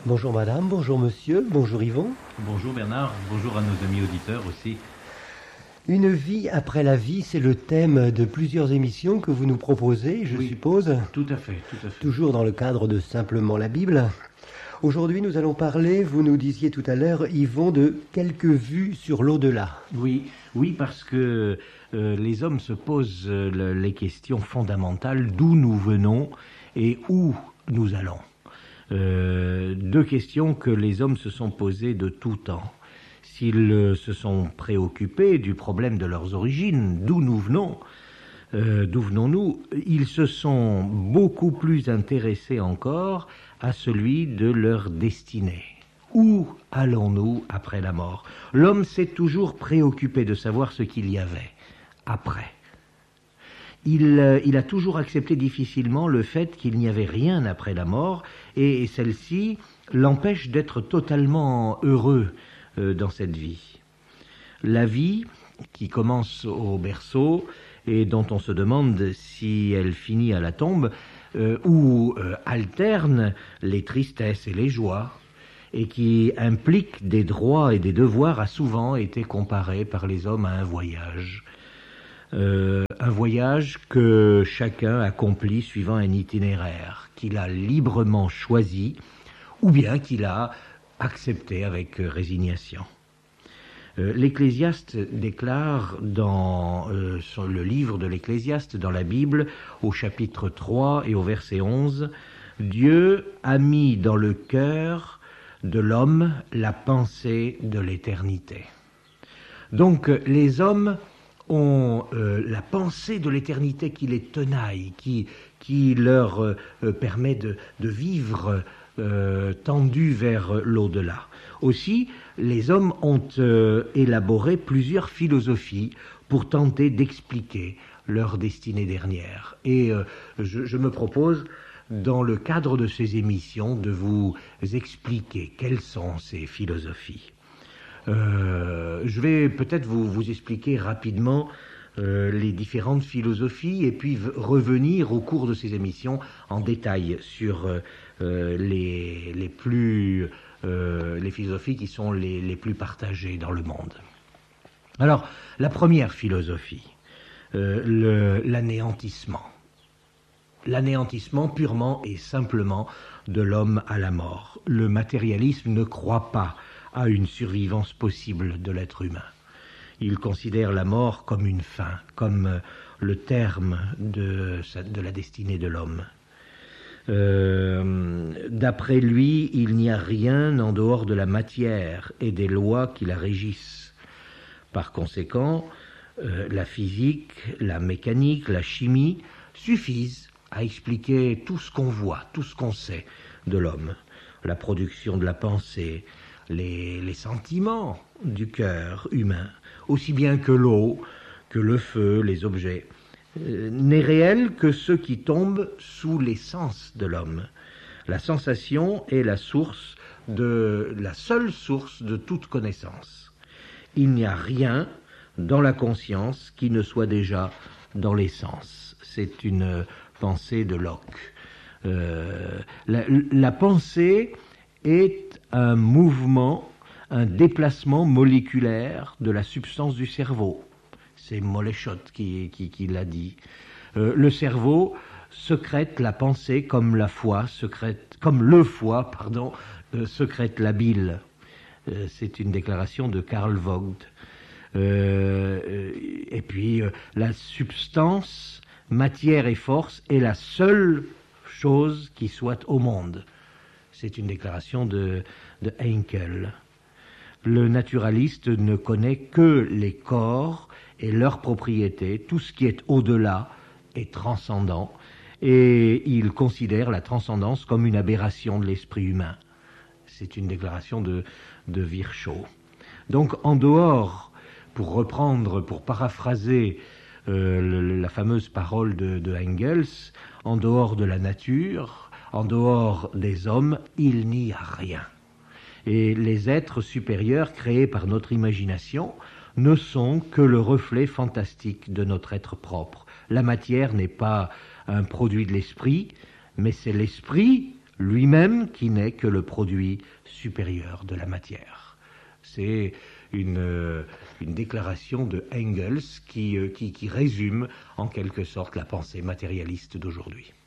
Bonjour madame, bonjour monsieur, bonjour Yvon. Bonjour Bernard, bonjour à nos amis auditeurs aussi. Une vie après la vie, c'est le thème de plusieurs émissions que vous nous proposez, je Oui, suppose, tout à fait. toujours dans le cadre de Simplement la Bible. Aujourd'hui, nous allons parler, vous nous disiez tout à l'heure, Yvon, de quelques vues sur l'au-delà. Oui, parce que les hommes se posent les questions fondamentales d'où nous venons et où nous allons. Deux questions que les hommes se sont posées de tout temps. S'ils se sont préoccupés du problème de leurs origines, d'où nous venons, d'où venons-nous, ils se sont beaucoup plus intéressés encore à celui de leur destinée. Où allons-nous après la mort? L'homme s'est toujours préoccupé de savoir ce qu'il y avait après. Il a toujours accepté difficilement le fait qu'il n'y avait rien après la mort, et celle-ci l'empêche d'être totalement heureux dans cette vie. La vie, qui commence au berceau, et dont on se demande si elle finit à la tombe, où alternent les tristesses et les joies, et qui implique des droits et des devoirs, a souvent été comparée par les hommes à un voyage. Un voyage que chacun accomplit suivant un itinéraire qu'il a librement choisi ou bien qu'il a accepté avec résignation. L'Ecclésiaste déclare dans le livre de l'Ecclésiaste, dans la Bible, au chapitre 3 et au verset 11, « Dieu a mis dans le cœur de l'homme la pensée de l'éternité. » Donc les hommes ont la pensée de l'éternité qui les tenaille, qui leur permet de vivre tendus vers l'au-delà. Aussi, les hommes ont élaboré plusieurs philosophies pour tenter d'expliquer leur destinée dernière. Et je me propose, dans le cadre de ces émissions, de vous expliquer quelles sont ces philosophies. Je vais peut-être vous expliquer rapidement les différentes philosophies et puis revenir au cours de ces émissions en détail sur les philosophies qui sont les plus partagées dans le monde. Alors, la première philosophie, l'anéantissement. L'anéantissement purement et simplement de l'homme à la mort. Le matérialisme ne croit pas à une survivance possible de l'être humain. Il considère la mort comme une fin, comme le terme de la destinée de l'homme. D'après lui, il n'y a rien en dehors de la matière et des lois qui la régissent. Par conséquent, la physique, la mécanique, la chimie suffisent à expliquer tout ce qu'on voit, tout ce qu'on sait de l'homme. La production de la pensée, les sentiments du cœur humain, aussi bien que l'eau, que le feu, les objets, n'est réel que ce qui tombe sous les sens de l'homme. La sensation est la seule source de toute connaissance. Il n'y a rien dans la conscience qui ne soit déjà dans les sens. C'est une pensée de Locke. La pensée est un mouvement, un déplacement moléculaire de la substance du cerveau. C'est Moleschott qui l'a dit. Le cerveau secrète la pensée comme le foie secrète la bile. C'est une déclaration de Carl Vogt. Et puis la substance, matière et force est la seule chose qui soit au monde. C'est une déclaration de Heinkel. Le naturaliste ne connaît que les corps et leurs propriétés. Tout ce qui est au-delà est transcendant, et il considère la transcendance comme une aberration de l'esprit humain. C'est une déclaration de Virchow. Donc en dehors, pour paraphraser la fameuse parole de Engels, en dehors de la nature, en dehors des hommes, il n'y a rien. Et les êtres supérieurs créés par notre imagination ne sont que le reflet fantastique de notre être propre. La matière n'est pas un produit de l'esprit, mais c'est l'esprit lui-même qui n'est que le produit supérieur de la matière. C'est une déclaration de Engels qui résume en quelque sorte la pensée matérialiste d'aujourd'hui.